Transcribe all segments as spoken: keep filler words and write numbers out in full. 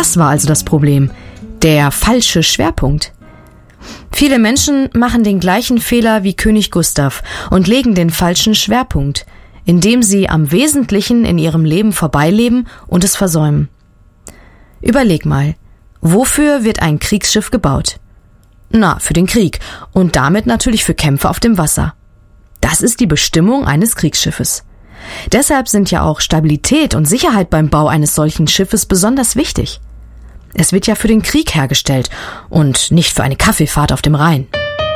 Das war also das Problem, der falsche Schwerpunkt. Viele Menschen machen den gleichen Fehler wie König Gustav und legen den falschen Schwerpunkt, indem sie am Wesentlichen in ihrem Leben vorbeileben und es versäumen. Überleg mal, wofür wird ein Kriegsschiff gebaut? Na, für den Krieg und damit natürlich für Kämpfe auf dem Wasser. Das ist die Bestimmung eines Kriegsschiffes. Deshalb sind ja auch Stabilität und Sicherheit beim Bau eines solchen Schiffes besonders wichtig. Es wird ja für den Krieg hergestellt und nicht für eine Kaffeefahrt auf dem Rhein.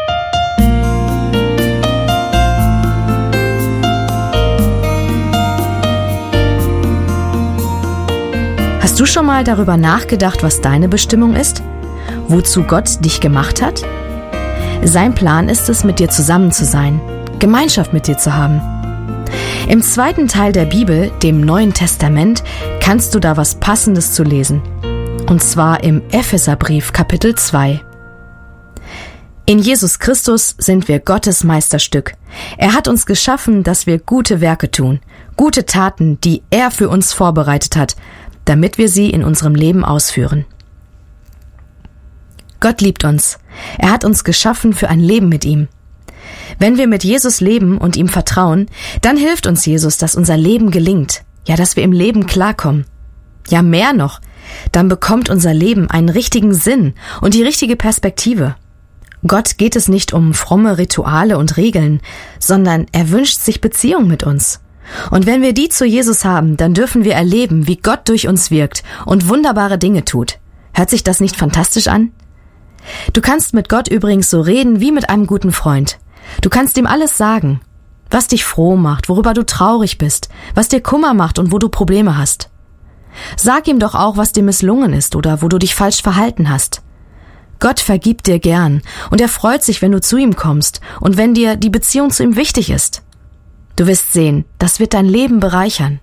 Hast du schon mal darüber nachgedacht, was deine Bestimmung ist? Wozu Gott dich gemacht hat? Sein Plan ist es, mit dir zusammen zu sein, Gemeinschaft mit dir zu haben. Im zweiten Teil der Bibel, dem Neuen Testament, kannst du da was Passendes zu lesen. Und zwar im Epheserbrief Kapitel zwei. In Jesus Christus sind wir Gottes Meisterstück. Er hat uns geschaffen, dass wir gute Werke tun, gute Taten, die er für uns vorbereitet hat, damit wir sie in unserem Leben ausführen. Gott liebt uns. Er hat uns geschaffen für ein Leben mit ihm. Wenn wir mit Jesus leben und ihm vertrauen, dann hilft uns Jesus, dass unser Leben gelingt, ja, dass wir im Leben klarkommen. Ja, mehr noch, dann bekommt unser Leben einen richtigen Sinn und die richtige Perspektive. Gott geht es nicht um fromme Rituale und Regeln, sondern er wünscht sich Beziehung mit uns. Und wenn wir die zu Jesus haben, dann dürfen wir erleben, wie Gott durch uns wirkt und wunderbare Dinge tut. Hört sich das nicht fantastisch an? Du kannst mit Gott übrigens so reden wie mit einem guten Freund. Du kannst ihm alles sagen, was dich froh macht, worüber du traurig bist, was dir Kummer macht und wo du Probleme hast. Sag ihm doch auch, was dir misslungen ist oder wo du dich falsch verhalten hast. Gott vergibt dir gern und er freut sich, wenn du zu ihm kommst und wenn dir die Beziehung zu ihm wichtig ist. Du wirst sehen, das wird dein Leben bereichern.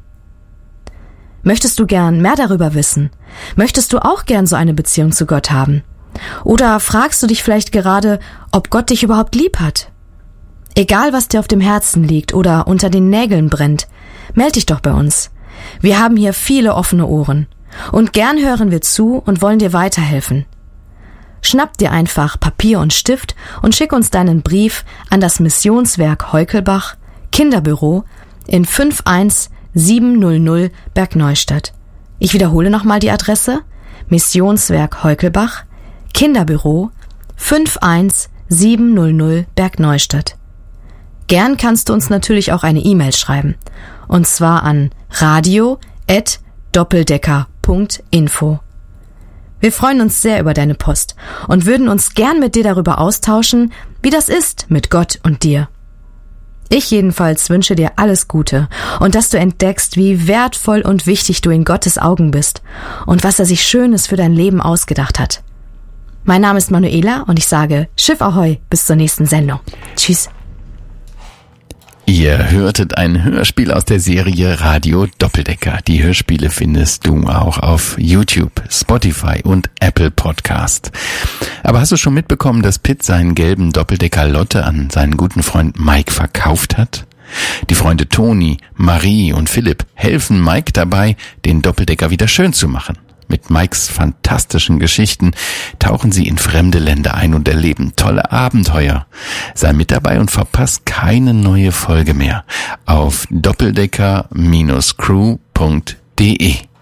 Möchtest du gern mehr darüber wissen? Möchtest du auch gern so eine Beziehung zu Gott haben? Oder fragst du dich vielleicht gerade, ob Gott dich überhaupt lieb hat? Egal, was dir auf dem Herzen liegt oder unter den Nägeln brennt, meld dich doch bei uns. Wir haben hier viele offene Ohren und gern hören wir zu und wollen dir weiterhelfen. Schnapp dir einfach Papier und Stift und schick uns deinen Brief an das Missionswerk Heukelbach, Kinderbüro in fünf eins sieben null null Bergneustadt. Ich wiederhole nochmal die Adresse: Missionswerk Heukelbach, Kinderbüro fünf eins sieben null null Bergneustadt. Gern kannst du uns natürlich auch eine E-Mail schreiben, und zwar an radio at doppeldecker punkt info. Wir freuen uns sehr über deine Post und würden uns gern mit dir darüber austauschen, wie das ist mit Gott und dir. Ich jedenfalls wünsche dir alles Gute und dass du entdeckst, wie wertvoll und wichtig du in Gottes Augen bist und was er sich Schönes für dein Leben ausgedacht hat. Mein Name ist Manuela und ich sage Schiff Ahoi, bis zur nächsten Sendung. Tschüss. Ihr hörtet ein Hörspiel aus der Serie Radio Doppeldecker. Die Hörspiele findest du auch auf YouTube, Spotify und Apple Podcast. Aber hast du schon mitbekommen, dass Pitt seinen gelben Doppeldecker Lotte an seinen guten Freund Mike verkauft hat? Die Freunde Toni, Marie und Philipp helfen Mike dabei, den Doppeldecker wieder schön zu machen. Mit Mikes fantastischen Geschichten tauchen sie in fremde Länder ein und erleben tolle Abenteuer. Sei mit dabei und verpasst keine neue Folge mehr auf doppeldecker Bindestrich crew punkt de.